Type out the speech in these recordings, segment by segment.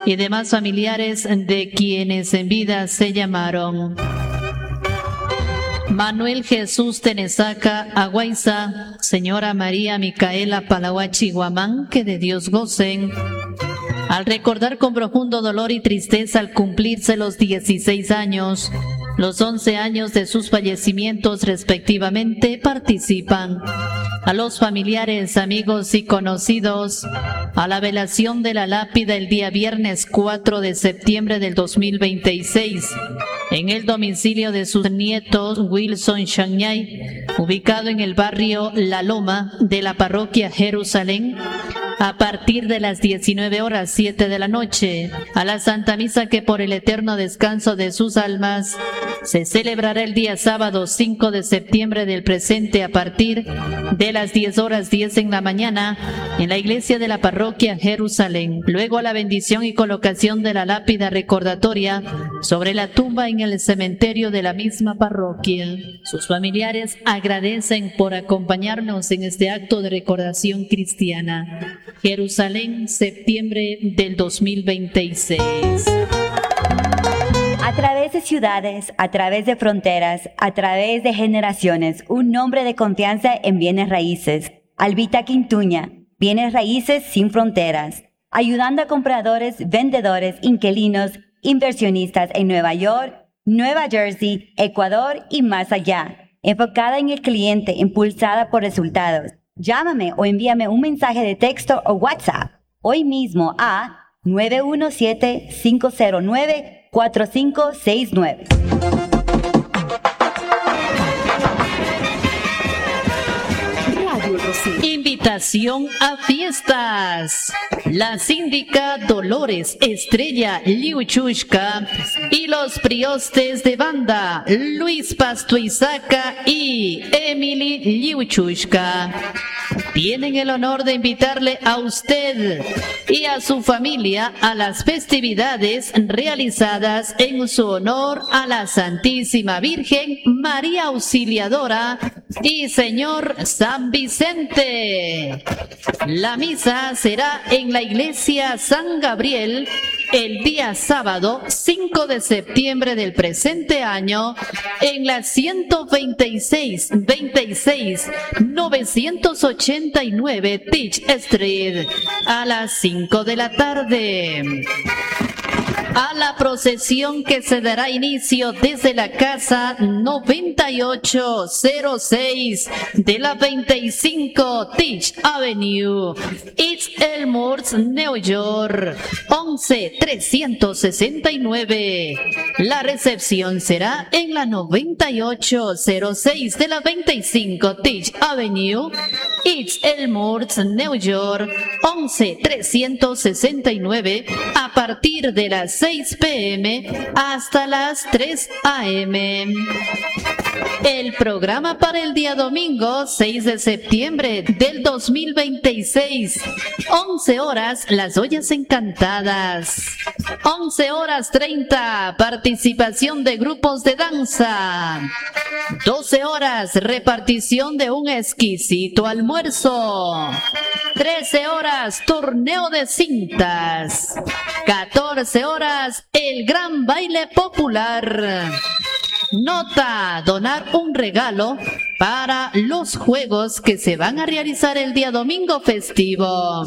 y demás familiares de quienes en vida se llamaron Manuel Jesús Tenesaca Aguaiza, señora María Micaela Palahuachi Guamán, que de Dios gocen. Al recordar con profundo dolor y tristeza al cumplirse los 16 años, los 11 años de sus fallecimientos respectivamente, participan a los familiares, amigos y conocidos a la velación de la lápida el día viernes 4 de septiembre del 2026 en el domicilio de sus nietos Wilson Shañay, ubicado en el barrio La Loma de la parroquia Jerusalén, a partir de las 19:07 de la noche, a la Santa Misa que por el eterno descanso de sus almas se celebrará el día sábado 5 de septiembre del presente a partir de las 10:10 en la mañana en la iglesia de la parroquia Jerusalén. Luego la bendición y colocación de la lápida recordatoria sobre la tumba en el cementerio de la misma parroquia. Sus familiares agradecen por acompañarnos en este acto de recordación cristiana. Jerusalén, septiembre del 2026. A través de ciudades, a través de fronteras, a través de generaciones, un nombre de confianza en bienes raíces. Albita Quintuña, bienes raíces sin fronteras. Ayudando a compradores, vendedores, inquilinos, inversionistas en Nueva York, Nueva Jersey, Ecuador y más allá. Enfocada en el cliente, impulsada por resultados. Llámame o envíame un mensaje de texto o WhatsApp hoy mismo a 917-509-4569. Invitación a fiestas. La síndica Dolores Estrella Liuchushka y los priostes de banda Luis Pastuizaca y Emily Liuchushka tienen el honor de invitarle a usted y a su familia a las festividades realizadas en su honor a la Santísima Virgen María Auxiliadora y Señor San Vicente. La misa será en la iglesia San Gabriel el día sábado 5 de septiembre del presente año en la 126-989 Teach Street a las 5 de la tarde. A la procesión que se dará inicio desde la casa 9806 de la 25 Teach Avenue, East Elmhurst, New York, 11369. La recepción será en la 9806 de la 25 Teach Avenue, East Elmhurst, New York, 11369, a partir de las 6 p.m. hasta las 3 a.m. El programa para el día domingo 6 de septiembre del 2026. 11 horas, las ollas encantadas. 11:30, participación de grupos de danza. 12 horas, repartición de un exquisito almuerzo. 13 horas, torneo de cintas. 14 horas, el gran baile popular. Nota: donar un regalo para los juegos que se van a realizar el día domingo festivo.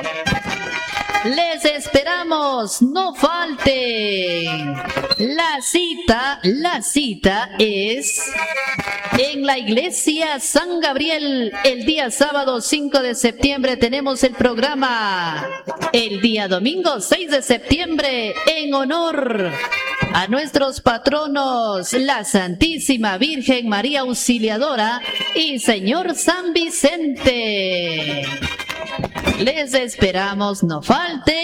Les esperamos, no falten. La cita es en la iglesia San Gabriel. El día sábado 5 de septiembre tenemos el programa. El día domingo 6 de septiembre en honor a nuestros patronos, la Santísima Virgen María Auxiliadora y Señor San Vicente. Les esperamos, no falten.